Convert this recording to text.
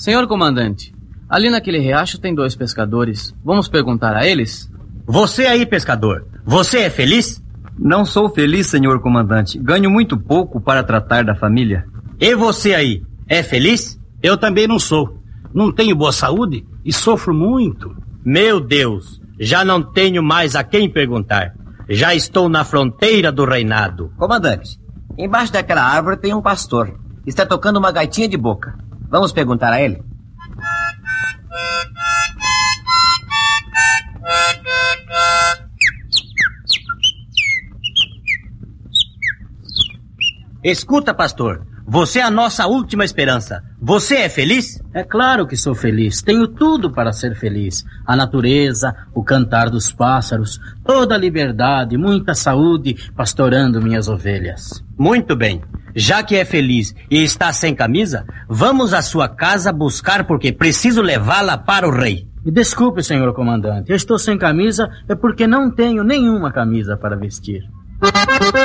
Senhor comandante, ali naquele riacho tem 2 pescadores. Vamos perguntar a eles? Você aí, pescador, você é feliz? Não sou feliz, senhor comandante. Ganho muito pouco para tratar da família. E você aí, é feliz? Eu também não sou. Não tenho boa saúde e sofro muito. Meu Deus, já não tenho mais a quem perguntar. Já estou na fronteira do reinado. Comandante, embaixo daquela árvore tem um pastor. Está tocando uma gaitinha de boca. Vamos perguntar a ele? Escuta, pastor, você é a nossa última esperança. Você é feliz? É claro que sou feliz. Tenho tudo para ser feliz. A natureza, o cantar dos pássaros, toda a liberdade, muita saúde, pastorando minhas ovelhas. Muito bem. Já que é feliz e está sem camisa, vamos à sua casa buscar porque preciso levá-la para o rei. Me desculpe, senhor comandante. Eu estou sem camisa é porque não tenho nenhuma camisa para vestir.